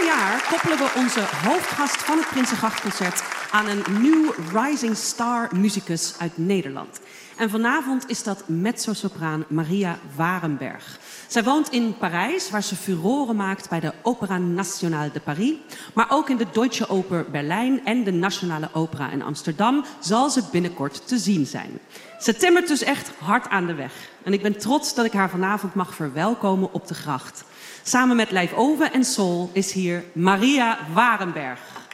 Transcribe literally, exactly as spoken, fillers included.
jaar koppelen we onze hoofdgast van het Prinsengrachtconcert aan een nieuw rising star musicus uit Nederland. En vanavond is dat mezzosopraan Maria Warenberg. Zij woont in Parijs, waar ze furoren maakt bij de Opéra Nationale de Paris. Maar ook in de Deutsche Oper Berlijn en de Nationale Opera in Amsterdam zal ze binnenkort te zien zijn. Ze timmert dus echt hard aan de weg. En ik ben trots dat ik haar vanavond mag verwelkomen op de gracht. Samen met Live Ove en Soul is hier Maria Warenberg.